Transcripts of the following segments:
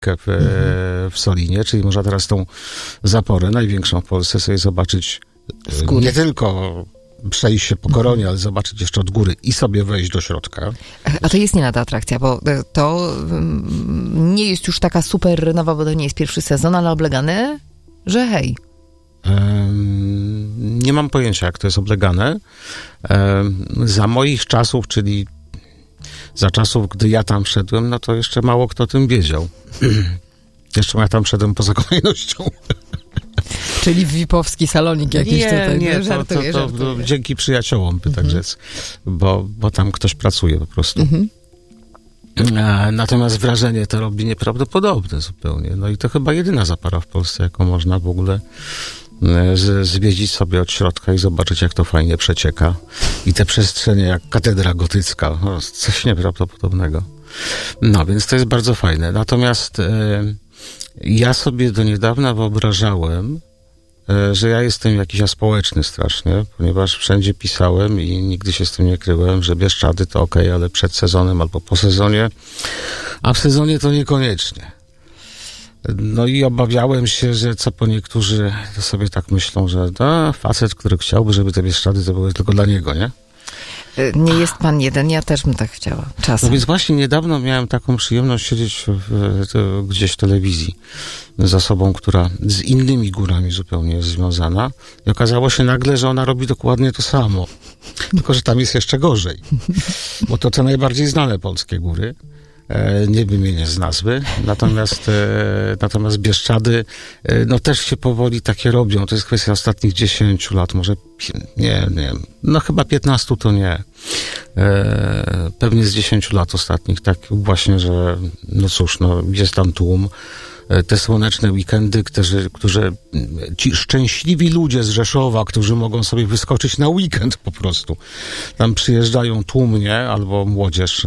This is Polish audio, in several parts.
w Solinie, czyli można teraz tą zaporę, największą w Polsce, sobie zobaczyć nie tylko przejść się po koronie, ale zobaczyć jeszcze od góry i sobie wejść do środka. A to jest nie lada atrakcja, bo to nie jest już taka super nowa, bo to nie jest pierwszy sezon, ale oblegany, że hej. Nie mam pojęcia, jak to jest oblegane. Za moich czasów, czyli za czasów, gdy ja tam szedłem, no to jeszcze mało kto o tym wiedział. Jeszcze ja tam szedłem poza kolejnością. Czyli VIP-owski salonik jakiś tutaj. Nie, żartuję. To dzięki przyjaciołom, tak rzec, bo tam ktoś pracuje po prostu. Natomiast wrażenie to robi nieprawdopodobne zupełnie. No i to chyba jedyna zapara w Polsce, jaką można w ogóle zwiedzić sobie od środka i zobaczyć, jak to fajnie przecieka. I te przestrzenie jak katedra gotycka. No, coś nieprawdopodobnego. No, więc to jest bardzo fajne. Natomiast ja sobie do niedawna wyobrażałem, że ja jestem jakiś aspołeczny strasznie, ponieważ wszędzie pisałem i nigdy się z tym nie kryłem, że Bieszczady to okej, ale przed sezonem albo po sezonie, a w sezonie to niekoniecznie. No i obawiałem się, że co po niektórzy sobie tak myślą, że facet, który chciałby, żeby te Bieszczady to były tylko dla niego, nie? Nie jest pan jeden, ja też bym tak chciała. Czasem. No więc właśnie niedawno miałem taką przyjemność siedzieć gdzieś w telewizji z osobą, która z innymi górami zupełnie jest związana i okazało się nagle, że ona robi dokładnie to samo. Tylko że tam jest jeszcze gorzej. Bo to te najbardziej znane polskie góry. Nie wymienię z nazwy, natomiast Bieszczady no też się powoli takie robią. To jest kwestia ostatnich 10 lat, może nie, no chyba 15 to nie. Pewnie z 10 lat ostatnich, tak właśnie, że no cóż, no jest tam tłum. Te słoneczne weekendy, ci szczęśliwi ludzie z Rzeszowa, którzy mogą sobie wyskoczyć na weekend po prostu. Tam przyjeżdżają tłumnie albo młodzież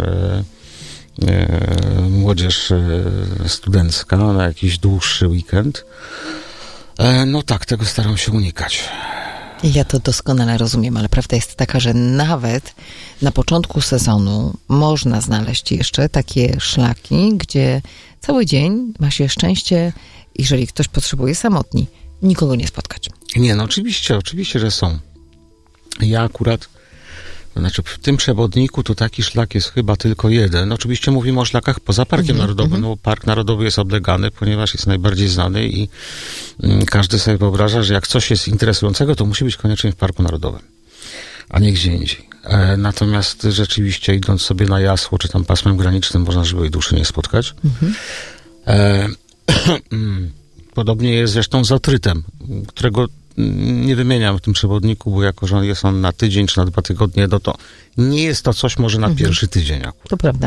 studencka na jakiś dłuższy weekend. No tak, tego staram się unikać. Ja to doskonale rozumiem, ale prawda jest taka, że nawet na początku sezonu można znaleźć jeszcze takie szlaki, gdzie cały dzień ma się szczęście, jeżeli ktoś potrzebuje samotni, nikogo nie spotkać. Nie, no oczywiście, że są. Ja akurat w tym przewodniku to taki szlak jest chyba tylko jeden. Oczywiście mówimy o szlakach poza Parkiem Narodowym. No, Park Narodowy jest oblegany, ponieważ jest najbardziej znany i każdy sobie wyobraża, że jak coś jest interesującego, to musi być koniecznie w Parku Narodowym, a nie gdzie indziej. Natomiast rzeczywiście idąc sobie na Jasło, czy tam pasmem granicznym, można żywej duszy nie spotkać. Podobnie jest zresztą z Otrytem, którego nie wymieniam w tym przewodniku, bo jako, że jest on na tydzień czy na 2 tygodnie, no to nie jest to coś może na pierwszy tydzień akurat. To prawda.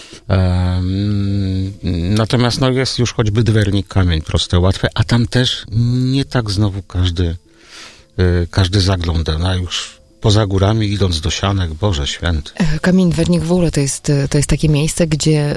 Natomiast no jest już choćby Dwernik, Kamień, proste, łatwe, a tam też nie tak znowu każdy zagląda. No już poza górami idąc do Sianek, Boże Święty. Kamień Dwernik w ogóle to jest takie miejsce, gdzie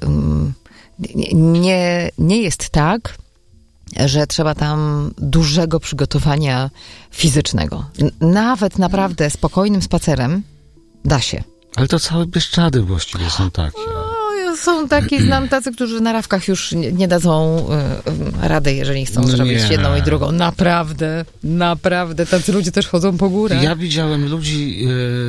nie jest tak, że trzeba tam dużego przygotowania fizycznego. Nawet naprawdę spokojnym spacerem da się. Ale to całe Bieszczady właściwie są takie. Są takie, znam tacy, którzy na rawkach już nie dadzą rady, jeżeli chcą zrobić jedną i drugą. Naprawdę, tacy ludzie też chodzą po górach. Ja widziałem ludzi,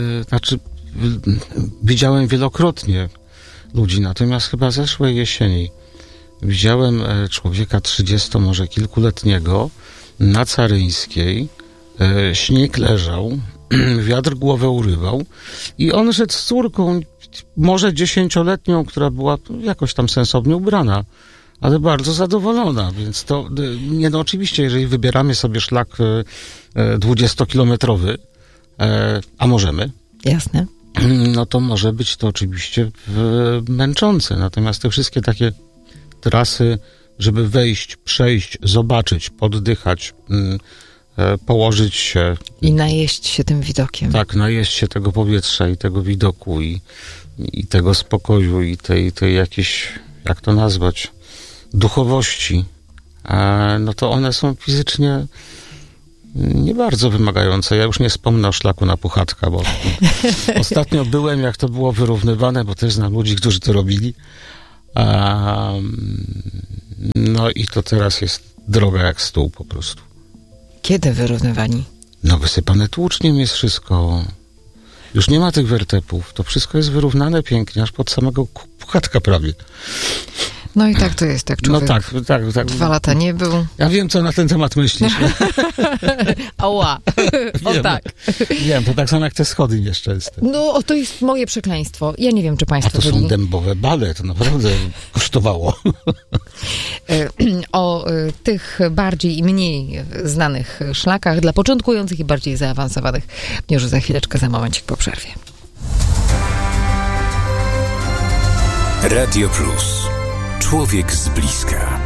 widziałem wielokrotnie ludzi, natomiast chyba zeszłej jesieni widziałem człowieka 30 może kilkuletniego na Caryńskiej, śnieg leżał, wiatr głowę urywał i on szedł z córką, może 10-letnią, która była jakoś tam sensownie ubrana, ale bardzo zadowolona, więc to, nie no oczywiście, jeżeli wybieramy sobie szlak 20-kilometrowy, a możemy. Jasne. No to może być to oczywiście męczące, natomiast te wszystkie takie trasy, żeby wejść, przejść, zobaczyć, poddychać, położyć się. I najeść się tym widokiem. Tak, najeść się tego powietrza i tego widoku i tego spokoju i tej jakiejś, jak to nazwać, duchowości. No to one są fizycznie nie bardzo wymagające. Ja już nie wspomnę o szlaku na Puchatka, bo ostatnio byłem, jak to było wyrównywane, bo też znam ludzi, którzy to robili. No i to teraz jest droga jak stół po prostu. Kiedy wyrównywani? No wysypane tłuczniem jest wszystko. Już nie ma tych wertepów. To wszystko jest wyrównane pięknie, aż pod samego puchatka prawie. No i tak to jest, tak człowiek No tak. 2 lata nie był. Ja wiem, co na ten temat myślisz. Ała. O tak. Wiem, to tak samo jak te schody nieszczęsne. No, to jest moje przekleństwo. Ja nie wiem, czy A państwo to byli... są dębowe bale, to naprawdę kosztowało. O tych bardziej i mniej znanych szlakach dla początkujących i bardziej zaawansowanych już za chwileczkę, za momencik po przerwie. Radio Plus. Człowiek z bliska.